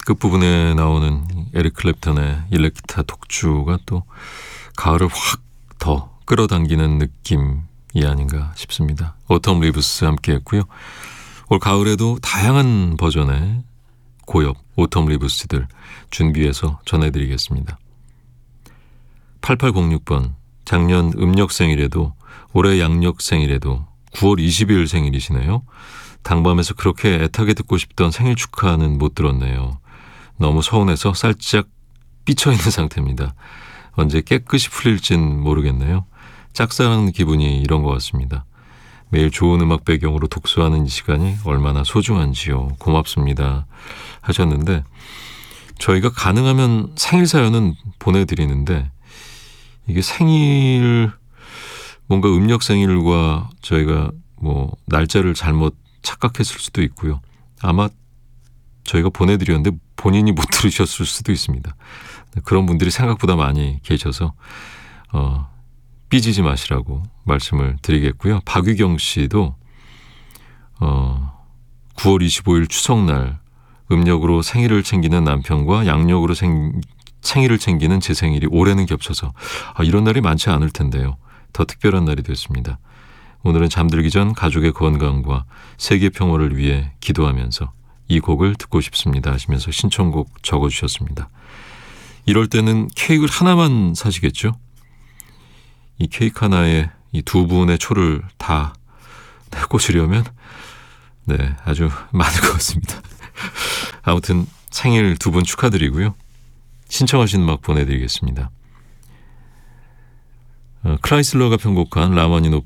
끝부분에 나오는 에릭 클랩턴의 일렉기타 독주가 또 가을을 확 더 끌어당기는 느낌이 아닌가 싶습니다. 오텀 리브스 함께 했고요. 올 가을에도 다양한 버전의 고엽 오텀 리브스들 준비해서 전해드리겠습니다. 8806번, 작년 음력 생일에도 올해 양력 생일에도 9월 20일 생일이시네요. 당밤에서 그렇게 애타게 듣고 싶던 생일 축하는 못 들었네요. 너무 서운해서 살짝 삐쳐있는 상태입니다. 언제 깨끗이 풀릴진 모르겠네요. 짝사랑 기분이 이런 것 같습니다. 매일 좋은 음악 배경으로 독서하는 이 시간이 얼마나 소중한지요. 고맙습니다 하셨는데, 저희가 가능하면 생일 사연은 보내드리는데 이게 생일, 뭔가 음력 생일과 저희가 날짜를 잘못 착각했을 수도 있고요. 아마 저희가 보내드렸는데 본인이 못 들으셨을 수도 있습니다. 그런 분들이 생각보다 많이 계셔서 삐지지 마시라고 말씀을 드리겠고요. 박유경 씨도 9월 25일 추석날 음력으로 생일을 챙기는 남편과 양력으로 생일을 챙기는 제 생일이 올해는 겹쳐서 이런 날이 많지 않을 텐데요. 더 특별한 날이 됐습니다. 오늘은 잠들기 전 가족의 건강과 세계 평화를 위해 기도하면서 이 곡을 듣고 싶습니다 하시면서 신청곡 적어주셨습니다. 이럴 때는 케이크를 하나만 사시겠죠? 이 케이크 하나에 이 두 분의 초를 다 꽂으려면 아주 많을 것 같습니다. 아무튼 생일 두 분 축하드리고요. 신청하신 음악 보내드리겠습니다. 크라이슬러가 편곡한 라마니노프